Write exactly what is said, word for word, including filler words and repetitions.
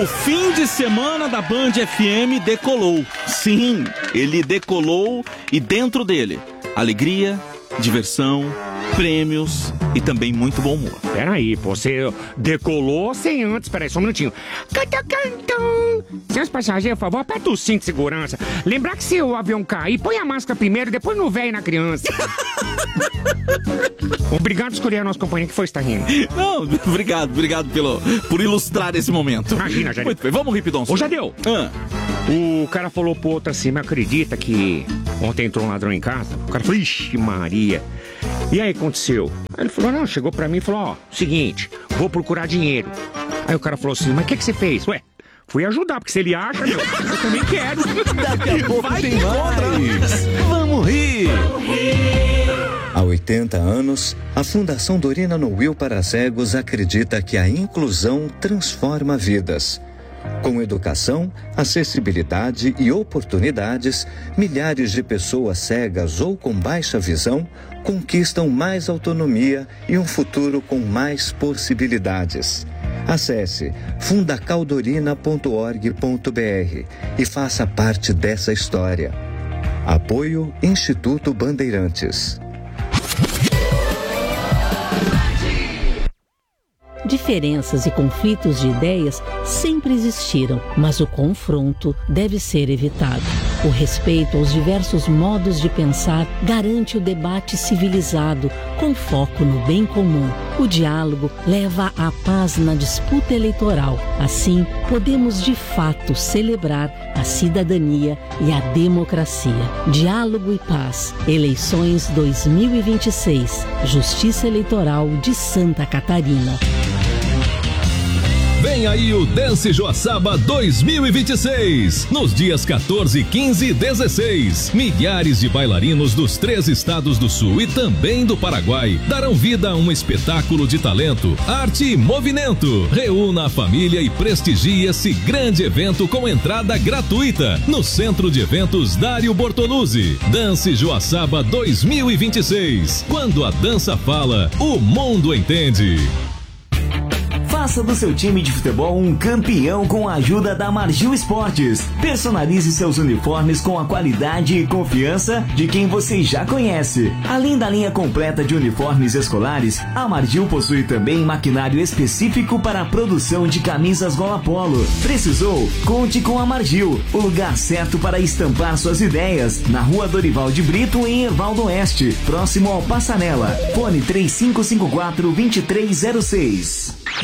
O fim de semana da Band F M decolou. Sim, ele decolou e dentro dele, alegria, diversão, prêmios e também muito bom humor. Peraí, pô, você decolou sem antes, peraí, só um minutinho. Canta, canta. Senhores passageiros, por favor, aperta o cinto de segurança. Lembrar que se o avião cair, põe a máscara primeiro, depois no velho e na criança. Obrigado por escolher a nossa companhia, que foi estar rindo. Não, obrigado, obrigado pelo, por ilustrar esse momento. Imagina, Jadeu. Muito bem, vamos, Ripidon. Ô, Jadeu. Ah. O cara falou pro outro assim, mas acredita que ontem entrou um ladrão em casa? O cara falou, ixi, Maria. E aí, aconteceu? Aí ele falou, não, chegou pra mim e falou, ó, seguinte, vou procurar dinheiro. Aí o cara falou assim, mas o que que você fez? Ué, fui ajudar, porque se ele acha, meu, eu também quero. Daqui a pouco vai tem mais. Vamos rir. Há oitenta anos, a Fundação Dorina Noel para Cegos acredita que a inclusão transforma vidas. Com educação, acessibilidade e oportunidades, milhares de pessoas cegas ou com baixa visão conquistam mais autonomia e um futuro com mais possibilidades. Acesse fundacaldorina ponto org ponto br e faça parte dessa história. Apoio Instituto Bandeirantes. Diferenças e conflitos de ideias sempre existiram, mas o confronto deve ser evitado. O respeito aos diversos modos de pensar garante o debate civilizado, com foco no bem comum. O diálogo leva à paz na disputa eleitoral. Assim, podemos de fato celebrar a cidadania e a democracia. Diálogo e paz. Eleições dois mil e vinte e seis. Justiça Eleitoral de Santa Catarina. Vem aí o Dance Joaçaba dois mil e vinte e seis. Nos dias quatorze, quinze e dezesseis, milhares de bailarinos dos três estados do Sul e também do Paraguai darão vida a um espetáculo de talento, arte e movimento. Reúna a família e prestigie esse grande evento com entrada gratuita no Centro de Eventos Dário Bortoluzzi. Dance Joaçaba dois mil e vinte e seis. Quando a dança fala, o mundo entende. Faça do seu time de futebol um campeão com a ajuda da Margil Esportes. Personalize seus uniformes com a qualidade e confiança de quem você já conhece. Além da linha completa de uniformes escolares, a Margil possui também maquinário específico para a produção de camisas gola polo. Precisou? Conte com a Margil, o lugar certo para estampar suas ideias. Na Rua Dorival de Brito, em Ervaldo Oeste, próximo ao Passarela. Fone três cinco cinco quatro, dois três zero seis.